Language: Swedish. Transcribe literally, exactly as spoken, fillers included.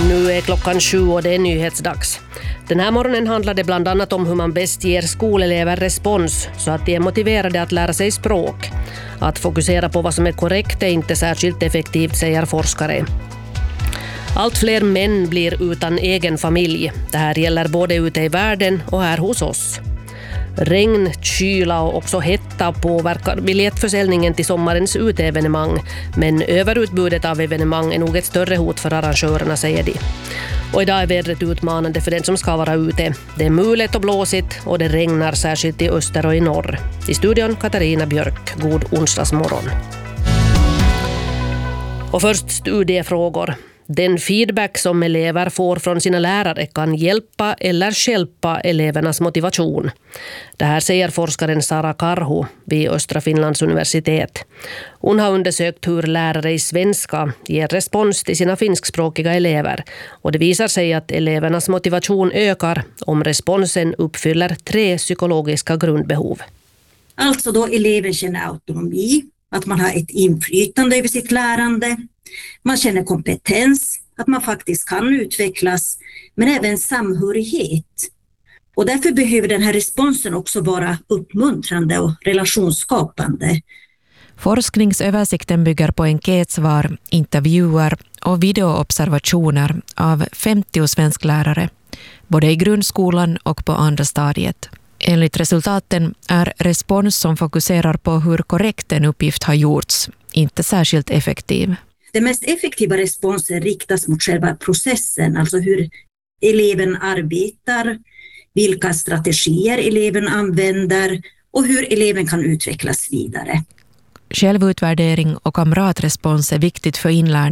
Nu är klockan sju och det är nyhetsdags. Den här morgonen handlar det bland annat om hur man bäst ger skolelever respons så att de är motiverade att lära sig språk. Att fokusera på vad som är korrekt är inte särskilt effektivt, säger forskare. Allt fler män blir utan egen familj. Det här gäller både ute i världen och här hos oss. Regn, kyla och också hetta påverkar biljettförsäljningen till sommarens uteevenemang, men överutbudet av evenemang är nog ett större hot för arrangörerna, säger de. Och idag är vädret utmanande för den som ska vara ute. Det är mulet och blåsigt och det regnar särskilt i öster och i norr. I studion Katarina Björk. God onsdagsmorgon. Och först studiefrågor. Den feedback som elever får från sina lärare kan hjälpa eller stjälpa elevernas motivation. Det här säger forskaren Sara Karhu vid Östra Finlands universitet. Hon har undersökt hur lärare i svenska ger respons till sina finskspråkiga elever. Och det visar sig att elevernas motivation ökar om responsen uppfyller tre psykologiska grundbehov. Alltså då eleven känner autonomi, att man har ett inflytande över sitt lärande. Man känner kompetens, att man faktiskt kan utvecklas, men även samhörighet. Och därför behöver den här responsen också vara uppmuntrande och relationsskapande. Forskningsöversikten bygger på enkätsvar, intervjuer och videoobservationer av femtio svensklärare, både i grundskolan och på andra stadiet. Enligt resultaten är respons som fokuserar på hur korrekt en uppgift har gjorts inte särskilt effektiv. Den mest effektiva responsen riktas mot själva processen, alltså hur eleven arbetar, vilka strategier eleven använder och hur eleven kan utvecklas vidare. Självutvärdering och kamratrespons är viktigt för inlärning.